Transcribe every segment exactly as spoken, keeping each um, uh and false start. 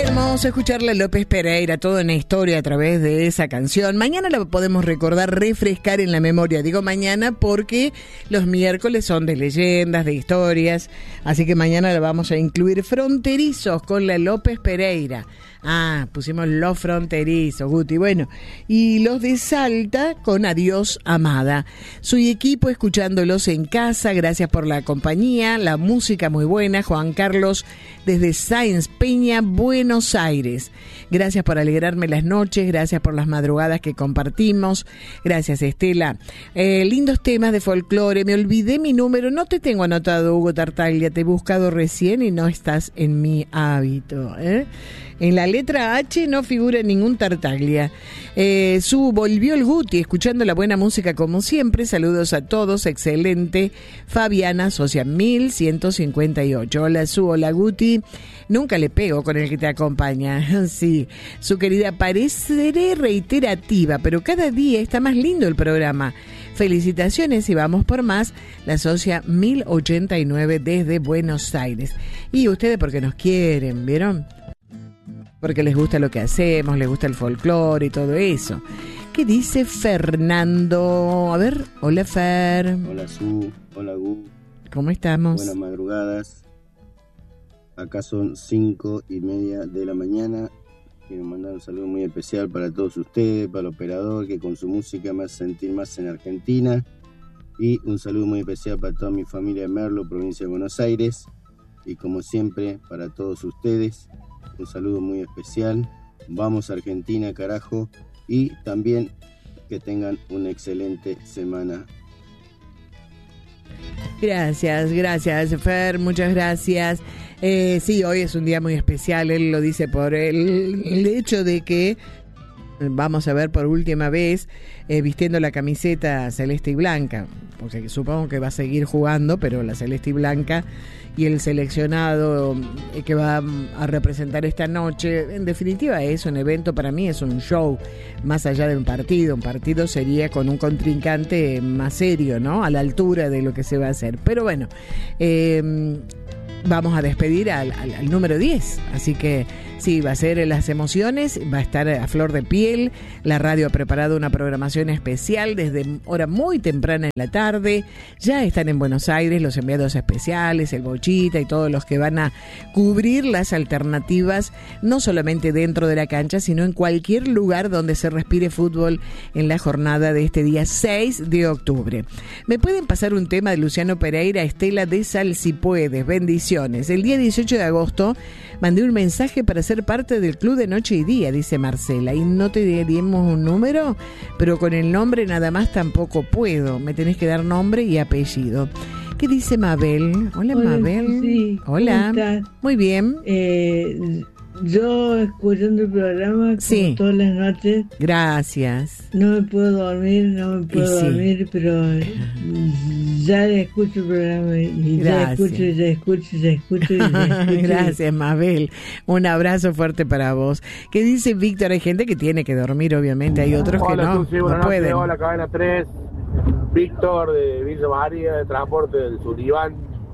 Hermoso escucharle a López Pereira, toda una historia a través de esa canción. Mañana la podemos recordar, refrescar en la memoria. Digo mañana porque los miércoles son de leyendas, de historias. Así que mañana la vamos a incluir. Fronterizos con la López Pereira. Ah, pusimos los fronterizos, Guti. Bueno, y los de Salta con Adiós Amada. Soy equipo escuchándolos en casa. Gracias por la compañía, la música muy buena. Juan Carlos desde Sáenz Peña, Buenos Aires. Gracias por alegrarme las noches, gracias por las madrugadas que compartimos. Gracias, Estela. Eh, lindos temas de folclore. Me olvidé mi número. No te tengo anotado, Hugo Tartaglia. Te he buscado recién y no estás en mi hábito, ¿eh? En la letra H no figura ningún Tartaglia. Eh, su volvió el Guti, escuchando la buena música como siempre. Saludos a todos, excelente. Fabiana Socia mil ciento cincuenta y ocho. Hola Su, hola Guti. Nunca le pego con el que te acompaña. Sí, su querida, pareceré reiterativa, pero cada día está más lindo el programa. Felicitaciones y vamos por más. La Socia mil ochenta y nueve desde Buenos Aires. Y ustedes porque nos quieren, ¿vieron? Porque les gusta lo que hacemos, les gusta el folclore y todo eso. ¿Qué dice Fernando? A ver, hola Fer. Hola Su, hola Gu. ¿Cómo estamos? Buenas madrugadas. Acá son cinco y media de la mañana. Quiero mandar un saludo muy especial para todos ustedes, para el operador que con su música me hace sentir más en Argentina. Y un saludo muy especial para toda mi familia de Merlo, provincia de Buenos Aires. Y como siempre, para todos ustedes, un saludo muy especial. Vamos a Argentina, carajo. Y también que tengan una excelente semana. Gracias, gracias Fer, muchas gracias. Eh, sí, hoy es un día muy especial, él lo dice por el, el hecho de que vamos a ver por última vez eh, vistiendo la camiseta celeste y blanca, porque supongo que va a seguir jugando, pero la celeste y blanca y el seleccionado eh, que va a representar esta noche, en definitiva es un evento, para mí es un show, más allá de un partido. Un partido sería con un contrincante más serio, ¿no? A la altura de lo que se va a hacer. Pero bueno, eh, vamos a despedir al, al, al número diez, así que sí, va a ser las emociones, va a estar a flor de piel. La radio ha preparado una programación especial desde hora muy temprana en la tarde. Ya están en Buenos Aires los enviados especiales, el Bochita y todos los que van a cubrir las alternativas, no solamente dentro de la cancha, sino en cualquier lugar donde se respire fútbol en la jornada de este día seis de octubre. ¿Me pueden pasar un tema de Luciano Pereira, Estela de Sal, si puedes? Bendiciones. El día dieciocho de agosto mandé un mensaje para ser parte del club de Noche y Día, dice Marcela, y no te dimos un número, pero con el nombre nada más tampoco puedo, me tenés que dar nombre y apellido. ¿Qué dice Mabel? Hola, Hola Mabel. Sí, hola. ¿Cómo estás? Muy bien. Eh, yo escuchando el programa como sí. todas las noches. Gracias. No me puedo dormir, no me puedo sí. dormir, pero ya escucho el programa y Gracias. ya escucho, ya escucho, ya escucho, ya escucho. Gracias, Mabel. Un abrazo fuerte para vos. ¿Qué dice Víctor? Hay gente que tiene que dormir, obviamente. Hay otros hola, que no, Susi, no pueden. Hola, Cadena tres. Víctor de Villa María, de Transporte del Suribán.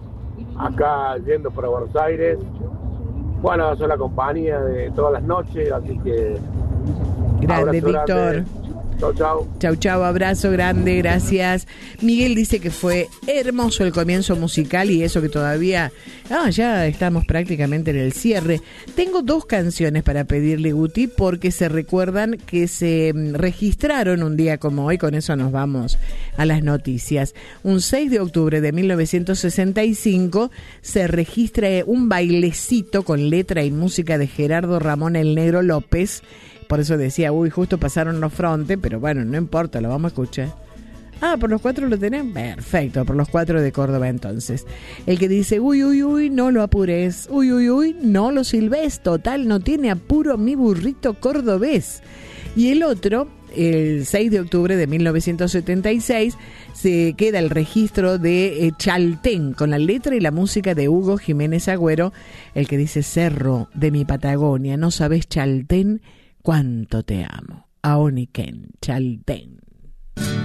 Acá yendo para Buenos Aires. Bueno, soy la compañía de todas las noches, así que... Grande, Víctor. Grande. Chau, chau. Chau, chau, abrazo grande, gracias. Miguel dice que fue hermoso el comienzo musical y eso que todavía... Ah, ya estamos prácticamente en el cierre. Tengo dos canciones para pedirle, Guti, porque se recuerdan que se registraron un día como hoy, con eso nos vamos a las noticias. Un seis de octubre de mil novecientos sesenta y cinco se registra un bailecito con letra y música de Gerardo Ramón el Negro López. Por eso decía, uy, justo pasaron los frontes, pero bueno, no importa, lo vamos a escuchar. Ah, ¿por los cuatro lo tenés? Perfecto, por los cuatro de Córdoba entonces. El que dice, uy, uy, uy, no lo apures. Uy, uy, uy, no lo silbes. Total, no tiene apuro mi burrito cordobés. Y el otro, el seis de octubre de mil novecientos setenta y seis, se queda el registro de eh, Chaltén, con la letra y la música de Hugo Jiménez Agüero, el que dice, Cerro de mi Patagonia, no sabes Chaltén cuánto te amo. Aoniquén, Chaltén.